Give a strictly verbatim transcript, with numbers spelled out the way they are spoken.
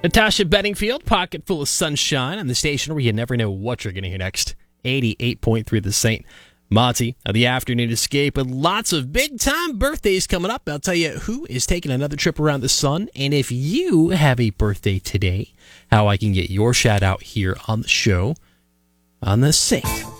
Natasha Bedingfield, Pocket Full of Sunshine, on the station where you never know what you're going to hear next. eighty-eight point three The Saint. Monty of the Afternoon Escape, with lots of big-time birthdays coming up. I'll tell you who is taking another trip around the sun, and if you have a birthday today, how I can get your shout-out here on the show on The Saint.